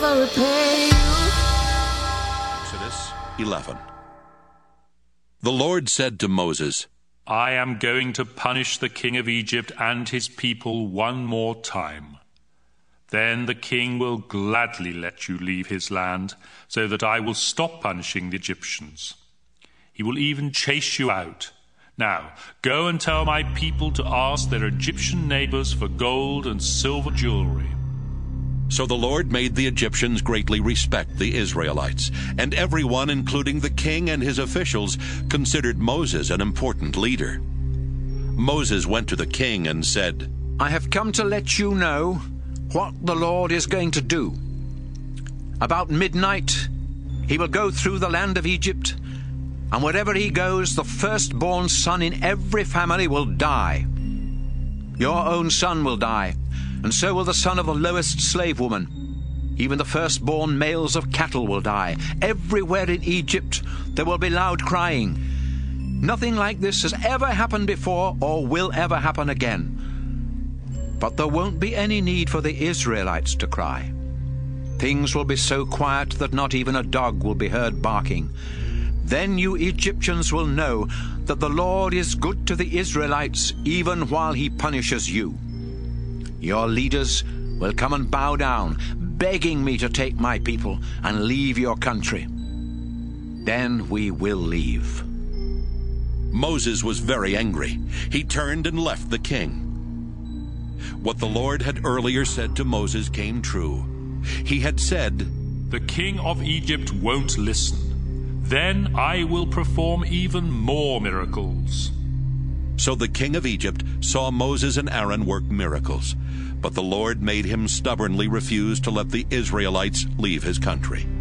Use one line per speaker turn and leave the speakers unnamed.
never repay you.
Exodus 11. The Lord said to Moses,
I am going to punish the king of Egypt and his people one more time. Then the king will gladly let you leave his land, so that I will stop punishing the Egyptians. He will even chase you out. Now, go and tell my people to ask their Egyptian neighbors for gold and silver jewelry.
So the Lord made the Egyptians greatly respect the Israelites, and everyone, including the king and his officials, considered Moses an important leader. Moses went to the king and said,
I have come to let you know what the Lord is going to do. About midnight, he will go through the land of Egypt, and wherever he goes, the firstborn son in every family will die. Your own son will die, and so will the son of the lowest slave woman. Even the firstborn males of cattle will die. Everywhere in Egypt there will be loud crying. Nothing like this has ever happened before or will ever happen again. But there won't be any need for the Israelites to cry. Things will be so quiet that not even a dog will be heard barking. Then you Egyptians will know that the Lord is good to the Israelites even while he punishes you. Your leaders will come and bow down, begging me to take my people and leave your country. Then we will leave.
Moses was very angry. He turned and left the king. What the Lord had earlier said to Moses came true. He had said,
The king of Egypt won't listen. Then I will perform even more miracles.
So the king of Egypt saw Moses and Aaron work miracles, but the Lord made him stubbornly refuse to let the Israelites leave his country.